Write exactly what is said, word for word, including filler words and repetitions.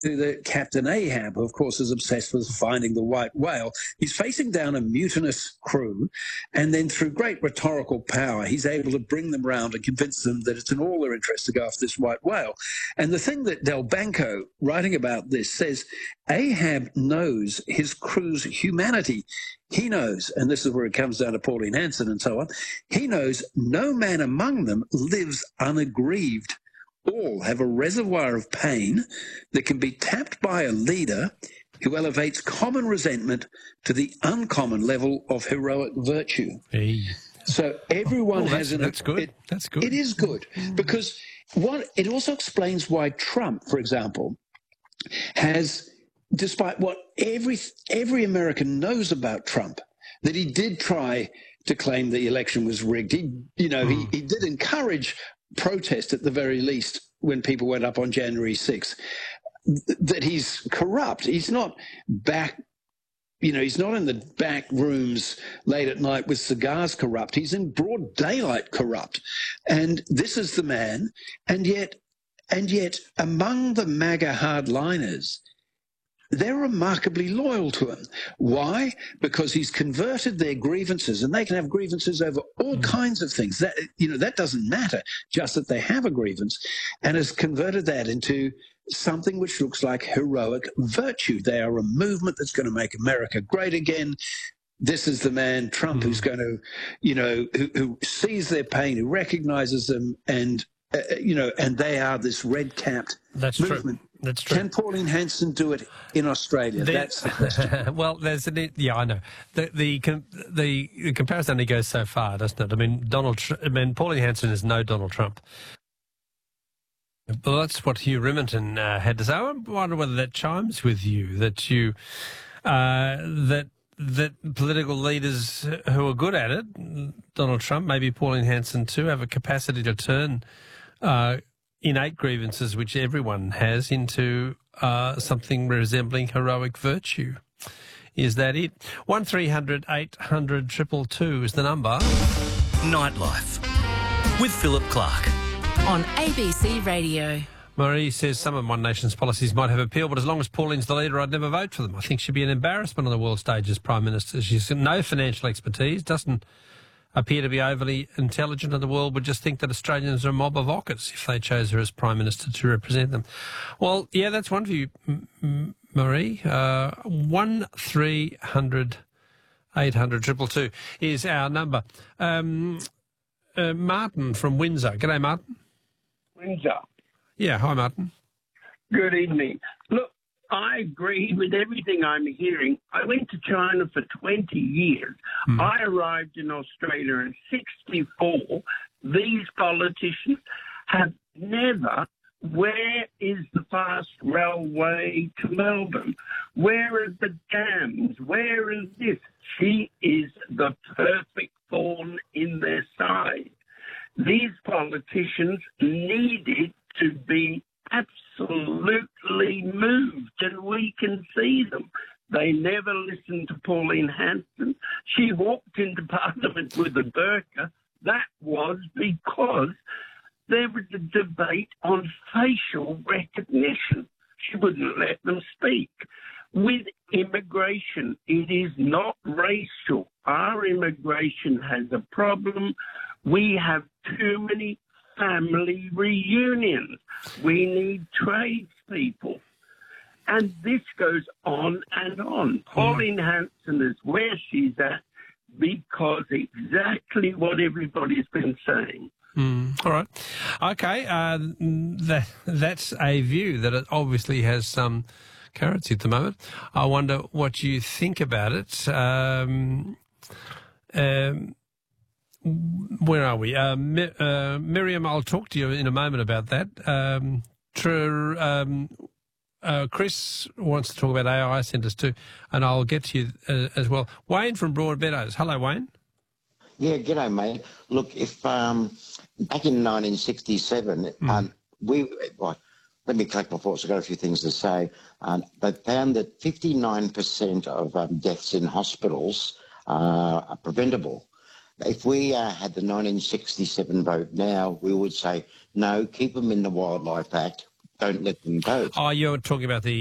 the Captain Ahab, who of course is obsessed with finding the white whale. He's facing down a mutinous crew, and then through great rhetorical power, he's able to bring them round and convince them that it's in all their interest to go after this white whale. And the thing that Del Banco, writing about this, says, Ahab knows his crew's humanity. He knows, and this is where it comes down to Pauline Hanson and so on, he knows no man among them lives unaggrieved. All have a reservoir of pain that can be tapped by a leader who elevates common resentment to the uncommon level of heroic virtue. Hey. So everyone oh, has an... That's good. It, that's good. It is good, because what it also explains why Trump, for example, has, despite what every every American knows about Trump, that he did try to claim the election was rigged. He, you know, mm. he, he did encourage protest at the very least when people went up on January sixth, that he's corrupt. He's not back, you know, he's not in the back rooms late at night with cigars corrupt. He's in broad daylight corrupt. And this is the man. And yet, and yet among the MAGA hardliners, they're remarkably loyal to him. Why? Because he's converted their grievances, and they can have grievances over all mm. kinds of things. That, you know, that doesn't matter, just that they have a grievance, and has converted that into something which looks like heroic virtue. They are a movement that's going to make America great again. This is the man, Trump, mm. who's going to, you know, who, who sees their pain, who recognizes them, and, uh, you know, and they are this red-capped That's movement. True. That's true. Can Pauline Hanson do it in Australia? The, That's the question. Well, there's an, yeah, I know. The, the the the comparison only goes so far, doesn't it? I mean, Donald. I mean, Pauline Hanson is no Donald Trump. Well, that's what Hugh Riminton uh, had to say. I wonder whether that chimes with you. That you uh, that that political leaders who are good at it, Donald Trump, maybe Pauline Hanson too, have a capacity to turn Uh, innate grievances, which everyone has, into uh, something resembling heroic virtue. Is that it? one three hundred eight hundred two two two is the number. Nightlife with Philip Clark on A B C Radio. Marie says some of One Nation's policies might have appeal, but as long as Pauline's the leader, I'd never vote for them. I think she'd be an embarrassment on the world stage as Prime Minister. She's got no financial expertise, doesn't appear to be overly intelligent, and the world would just think that Australians are a mob of ockers if they chose her as Prime Minister to represent them. Well, yeah, that's one view, M- Marie. Uh, one three hundred eight hundred two two two is our number. Um, uh, Martin from Windsor. G'day, Martin. Windsor. Yeah, hi, Martin. Good evening. Look, I agree with everything I'm hearing. I went to China for twenty years. Mm. I arrived in Australia in sixty-four. These politicians have never... Where is the fast railway to Melbourne? Where are the dams? Where is this? She is the perfect thorn in their side. These politicians needed to be absolutely moved, and we can see them. They never listened to Pauline Hanson. She walked into Parliament with a burqa. That was because there was a debate on facial recognition. She wouldn't let them speak. With immigration, it is not racial. Our immigration has a problem. We have too many family reunions. We need tradespeople. And this goes on and on. Pauline Hanson is where she's at because exactly what everybody's been saying. Mm, all right. Okay. Uh, that, that's a view that it obviously has some currency at the moment. I wonder what you think about it. Um, um, where are we? Uh, Mi- uh, Miriam, I'll talk to you in a moment about that. Um, tr- um, uh, Chris wants to talk about A I centres too, and I'll get to you uh, as well. Wayne from Broadmeadows. Hello, Wayne. Yeah, g'day, mate. Look, if um, back in nineteen sixty-seven, mm. um, we well, let me collect my thoughts. I've got a few things to say. Um, they found that fifty-nine percent of um, deaths in hospitals uh, are preventable. If we uh, had the nineteen sixty-seven vote now, we would say, no, keep them in the Wildlife Act, don't let them vote. Oh, you're talking about the